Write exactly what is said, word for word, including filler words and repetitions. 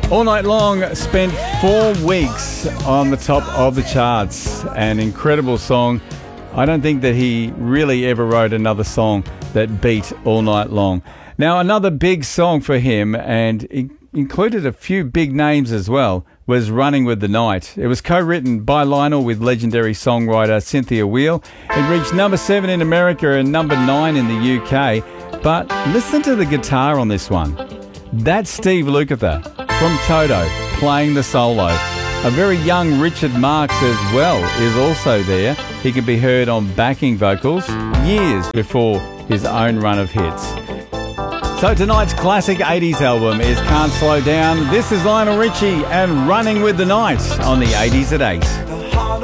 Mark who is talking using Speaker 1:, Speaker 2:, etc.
Speaker 1: All Night Long spent four weeks on the top of the charts. An incredible song. I don't think that he really ever wrote another song that beat All Night Long. Now, another big song for him, and it included a few big names as well, was Running with the Night. It was co-written by Lionel with legendary songwriter Cynthia Weil. It reached number seven in America and number nine in the U K. But listen to the guitar on this one. That's Steve Lukather from Toto playing the solo. A very young Richard Marx as well is also there. He can be heard on backing vocals years before his own run of hits. So tonight's classic eighties album is Can't Slow Down. This is Lionel Richie and Running with the Night on the eighties at eight.